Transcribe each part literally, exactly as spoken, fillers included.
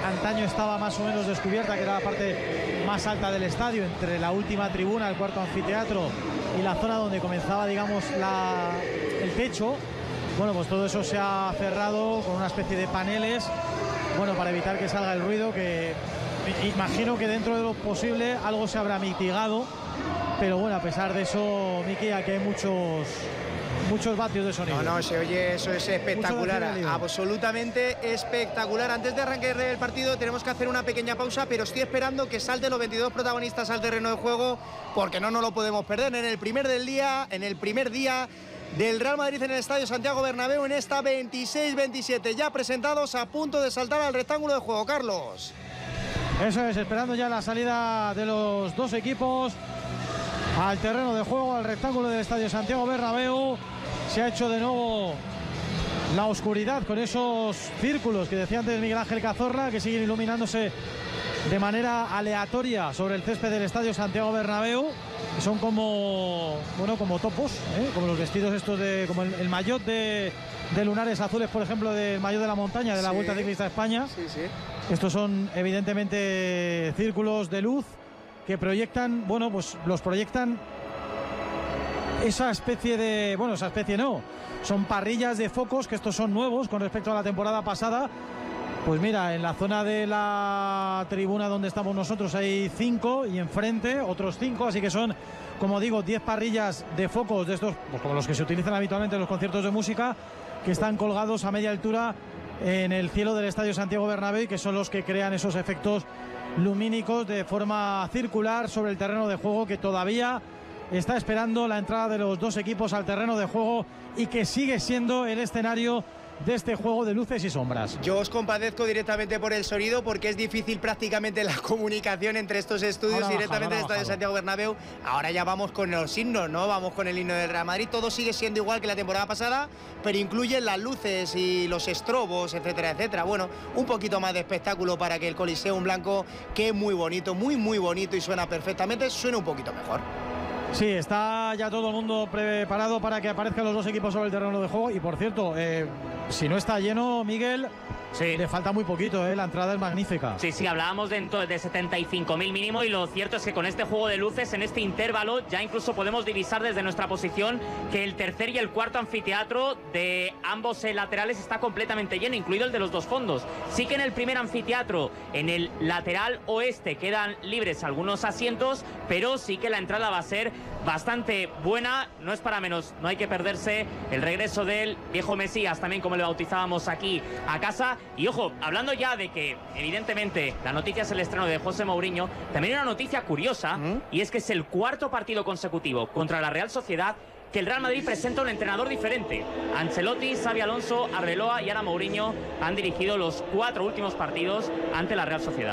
antaño estaba más o menos descubierta, que era la parte más alta del estadio, entre la última tribuna, el cuarto anfiteatro y la zona donde comenzaba, digamos, la, el techo. Bueno, pues todo eso se ha cerrado con una especie de paneles, bueno, para evitar que salga el ruido, que imagino que dentro de lo posible algo se habrá mitigado, pero bueno, a pesar de eso, Miki, aquí hay muchos muchos vatios de sonido. No, no, se oye, eso es espectacular, absolutamente espectacular. Antes de arrancar el partido tenemos que hacer una pequeña pausa, pero estoy esperando que salten los veintidós protagonistas al terreno de juego, porque no nos lo podemos perder en el primer del día, en el primer día del Real Madrid en el Estadio Santiago Bernabéu, en esta veintiséis veintisiete, ya presentados, a punto de saltar al rectángulo de juego, Carlos. Eso es, esperando ya la salida de los dos equipos al terreno de juego, al rectángulo del Estadio Santiago Bernabéu. Se ha hecho de nuevo la oscuridad con esos círculos que decía antes Miguel Ángel Cazorla, que siguen iluminándose de manera aleatoria sobre el césped del Estadio Santiago Bernabéu. Son como, bueno, como topos, ¿eh? Como los vestidos estos de, como el, el maillot de, de lunares azules, por ejemplo, del maillot de la montaña de la sí, Vuelta Ciclista a España. Sí, sí. Estos son evidentemente círculos de luz que proyectan, bueno, pues los proyectan esa especie de, bueno, esa especie no, son parrillas de focos, que estos son nuevos con respecto a la temporada pasada. Pues mira, en la zona de la tribuna donde estamos nosotros hay cinco y enfrente otros cinco, así que son, como digo, diez parrillas de focos de estos, pues como los que se utilizan habitualmente en los conciertos de música, que están colgados a media altura en el cielo del Estadio Santiago Bernabéu, que son los que crean esos efectos lumínicos de forma circular sobre el terreno de juego, que todavía está esperando la entrada de los dos equipos al terreno de juego y que sigue siendo el escenario de este juego de luces y sombras. Yo os compadezco directamente por el sonido, porque es difícil prácticamente la comunicación entre estos estudios. Ahora directamente del Estadio Santiago Bernabéu. Ahora ya vamos con los himnos, ¿no? Vamos con el himno del Real Madrid. Todo sigue siendo igual que la temporada pasada, pero incluyen las luces y los estrobos, etcétera, etcétera. Bueno, un poquito más de espectáculo para que el Coliseum Blanco, que es muy bonito, muy, muy bonito y suena perfectamente, suene un poquito mejor. Sí, está ya todo el mundo preparado para que aparezcan los dos equipos sobre el terreno de juego. Y por cierto, eh, si no está lleno, Miguel, sí, le falta muy poquito, ¿eh? La entrada es magnífica. Sí, sí, hablábamos de, de setenta y cinco mil mínimo, y lo cierto es que con este juego de luces, en este intervalo, ya incluso podemos divisar desde nuestra posición que el tercer y el cuarto anfiteatro de ambos laterales está completamente lleno, incluido el de los dos fondos. Sí que en el primer anfiteatro, en el lateral oeste, quedan libres algunos asientos, pero sí que la entrada va a ser bastante buena, no es para menos. No hay que perderse el regreso del viejo Mesías, también como le bautizábamos aquí a casa. Y ojo, hablando ya de que evidentemente la noticia es el estreno de José Mourinho, también hay una noticia curiosa, ¿Mm? y es que es el cuarto partido consecutivo contra la Real Sociedad que el Real Madrid presenta un entrenador diferente. Ancelotti, Xabi Alonso, Arbeloa y ahora Mourinho han dirigido los cuatro últimos partidos ante la Real Sociedad.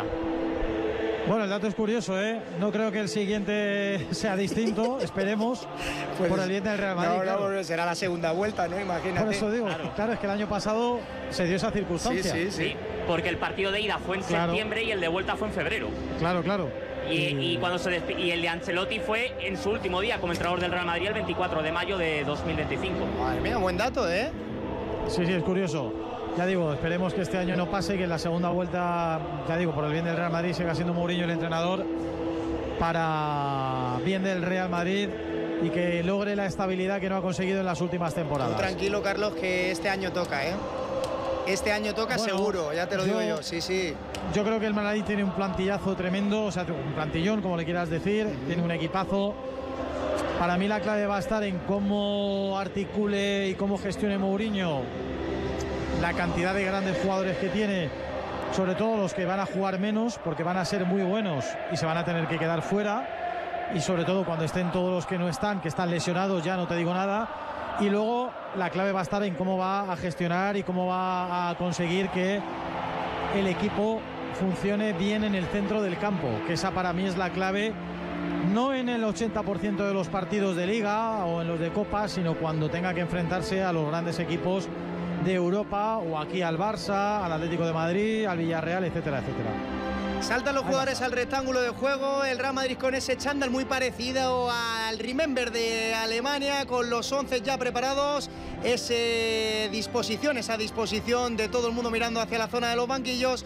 Bueno, el dato es curioso, ¿eh? No creo que el siguiente sea distinto, esperemos, pues, por el bien del Real Madrid. No, claro. no, será la segunda vuelta, ¿no? Imagínate. Por eso digo, claro. claro, es que el año pasado se dio esa circunstancia. Sí, sí, sí. sí, porque el partido de ida fue en claro. septiembre y el de vuelta fue en febrero. Claro, claro. Y, y, cuando se y el de Ancelotti fue en su último día como entrenador del Real Madrid, el veinticuatro de mayo de dos mil veinticinco. Madre mía, buen dato, ¿eh? Sí, sí, es curioso. Ya digo, esperemos que este año no pase, que en la segunda vuelta, ya digo, por el bien del Real Madrid, siga siendo Mourinho el entrenador, para bien del Real Madrid, y que logre la estabilidad que no ha conseguido en las últimas temporadas. Tú tranquilo, Carlos, que este año toca, ¿eh? Este año toca, bueno, seguro, ya te lo yo, digo yo, sí, sí. Yo creo que el Madrid tiene un plantillazo tremendo, o sea, un plantillón, como le quieras decir, uh-huh. Tiene un equipazo. Para mí la clave va a estar en cómo articule y cómo gestione Mourinho la cantidad de grandes jugadores que tiene, sobre todo los que van a jugar menos, porque van a ser muy buenos y se van a tener que quedar fuera, y sobre todo cuando estén todos los que no están, que están lesionados, ya no te digo nada. Y luego la clave va a estar en cómo va a gestionar y cómo va a conseguir que el equipo funcione bien en el centro del campo, que esa para mí es la clave, no en el ochenta por ciento de los partidos de Liga o en los de Copa, sino cuando tenga que enfrentarse a los grandes equipos de Europa, o aquí al Barça, al Atlético de Madrid, al Villarreal, etcétera, etcétera. Saltan los jugadores al rectángulo de juego, el Real Madrid con ese chándal muy parecido al Remember de Alemania, con los once ya preparados, ese disposición, esa disposición de todo el mundo mirando hacia la zona de los banquillos.